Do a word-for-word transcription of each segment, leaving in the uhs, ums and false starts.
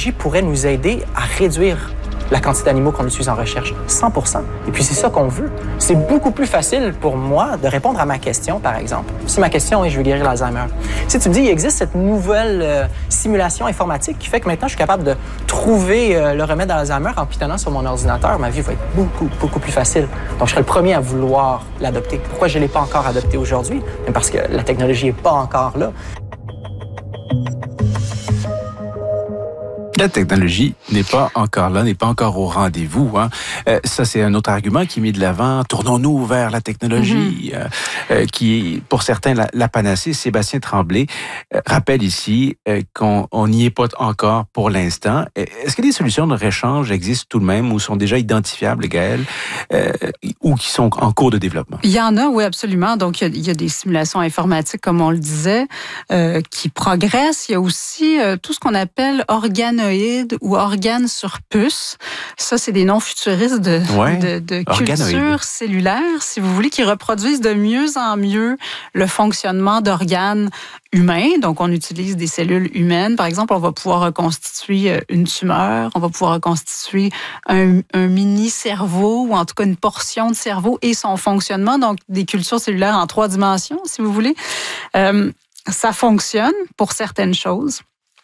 technologie pourrait nous aider à réduire la quantité d'animaux qu'on utilise en recherche, cent pour cent. Et puis, c'est ça qu'on veut. C'est beaucoup plus facile pour moi de répondre à ma question, par exemple. Si ma question est « je veux guérir l'Alzheimer », si tu me dis il existe cette nouvelle euh, simulation informatique qui fait que maintenant, je suis capable de trouver euh, le remède à l'Alzheimer en pitonnant sur mon ordinateur, ma vie va être beaucoup, beaucoup plus facile. Donc, je serai le premier à vouloir l'adopter. Pourquoi je ne l'ai pas encore adopté aujourd'hui? Parce que la technologie n'est pas encore là. La technologie n'est pas encore là, n'est pas encore au rendez-vous. Hein. Euh, ça, c'est un autre argument qui est mis de l'avant. Tournons-nous vers la technologie, mm-hmm. euh, euh, qui est, pour certains, la, la panacée. Sébastien Tremblay euh, rappelle ici euh, qu'on n'y est pas encore pour l'instant. Est-ce que des solutions de réchange existent tout de même ou sont déjà identifiables, Gaëlle, euh, ou qui sont en cours de développement? Il y en a, oui, absolument. Donc, il y a, il y a des simulations informatiques, comme on le disait, euh, qui progressent. Il y a aussi euh, tout ce qu'on appelle organoïdes ou organes sur puce. Ça, c'est des noms futuristes de, ouais, de, de culture cellulaire, si vous voulez, qui reproduisent de mieux en mieux le fonctionnement d'organes humains. Donc, on utilise des cellules humaines. Par exemple, on va pouvoir reconstituer une tumeur, on va pouvoir reconstituer un, un mini-cerveau, ou en tout cas une portion de cerveau et son fonctionnement. Donc, des cultures cellulaires en trois dimensions, si vous voulez. Euh, ça fonctionne pour certaines choses.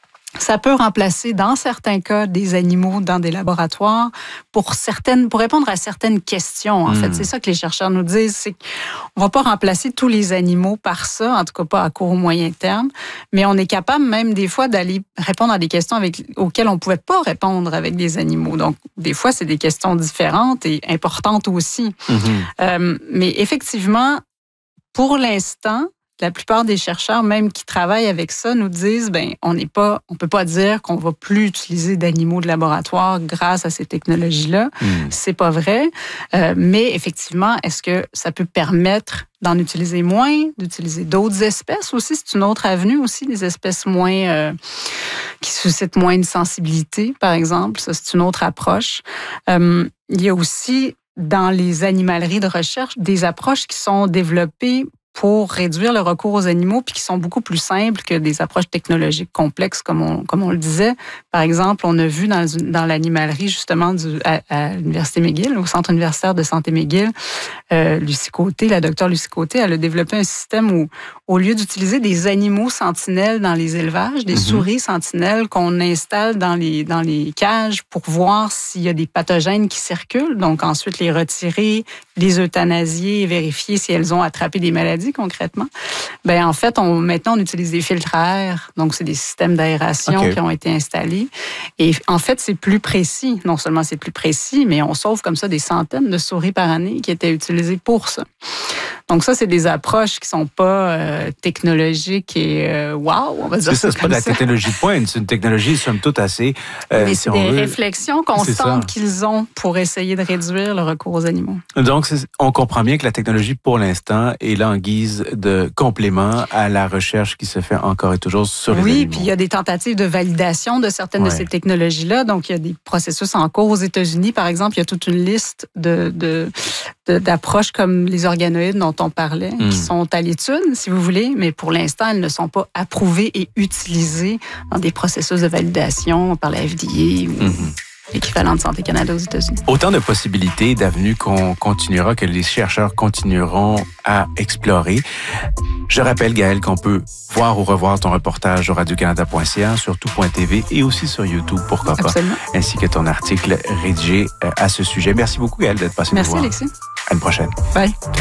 Ça peut remplacer, dans certains cas, des animaux dans des laboratoires pour certaines, pour répondre à certaines questions. En mmh. fait, c'est ça que les chercheurs nous disent, c'est qu'on va pas remplacer tous les animaux par ça, en tout cas pas à court ou moyen terme, mais on est capable même des fois d'aller répondre à des questions avec, auxquelles on pouvait pas répondre avec des animaux. Donc, des fois, c'est des questions différentes et importantes aussi. Mmh. Euh, mais effectivement, pour l'instant, la plupart des chercheurs, même qui travaillent avec ça, nous disent, ben, on n'est pas, on peut pas dire qu'on va plus utiliser d'animaux de laboratoire grâce à ces technologies-là. Mm. C'est pas vrai. Euh, mais effectivement, est-ce que ça peut permettre d'en utiliser moins, d'utiliser d'autres espèces aussi? C'est une autre avenue aussi, des espèces moins, euh, qui suscitent moins de sensibilité, par exemple. Ça, c'est une autre approche. Euh, il y a aussi, dans les animaleries de recherche, des approches qui sont développées pour réduire le recours aux animaux, puis qui sont beaucoup plus simples que des approches technologiques complexes, comme on, comme on le disait. Par exemple, on a vu dans, dans l'animalerie, justement, du, à, à l'Université McGill, au Centre universitaire de santé McGill, euh, Lucie Côté, la docteure Lucie Côté, elle a développé un système où, au lieu d'utiliser des animaux sentinelles dans les élevages, des mm-hmm. souris sentinelles qu'on installe dans les, dans les cages pour voir s'il y a des pathogènes qui circulent, donc ensuite les retirer, les euthanasier, vérifier si elles ont attrapé des maladies concrètement, ben en fait, on, maintenant, on utilise des filtres à air. Donc, c'est des systèmes d'aération okay. qui ont été installés. Et en fait, c'est plus précis. Non seulement c'est plus précis, mais on sauve comme ça des centaines de souris par année qui étaient utilisées pour ça. Donc ça, c'est des approches qui sont pas euh, technologiques et euh, wow, on va dire. C'est ça, c'est pas de la technologie de pointe, c'est une technologie somme toute assez. Euh, Mais c'est si des veut, réflexions constantes qu'ils ont pour essayer de réduire le recours aux animaux. Donc, c'est, on comprend bien que la technologie, pour l'instant, est là en guise de complément à la recherche qui se fait encore et toujours sur les oui, animaux. Oui, puis il y a des tentatives de validation de certaines ouais. de ces technologies-là. Donc, il y a des processus en cours aux États-Unis, par exemple. Il y a toute une liste de, de, de d'approches comme les organoïdes dont on parlait, mmh. qui sont à l'étude, si vous voulez, mais pour l'instant, elles ne sont pas approuvées et utilisées dans des processus de validation par la F D A ou mmh. l'équivalent de Santé Canada aux États-Unis. Autant de possibilités, d'avenues qu'on continuera, que les chercheurs continueront à explorer. Je rappelle, Gaëlle, qu'on peut voir ou revoir ton reportage au radio canada point c a, sur tout point t v et aussi sur YouTube, pourquoi pas, Absolument. Ainsi que ton article rédigé à ce sujet. Merci beaucoup, Gaëlle, d'être passée nous voir. Merci, Alexis. À une prochaine. Bye.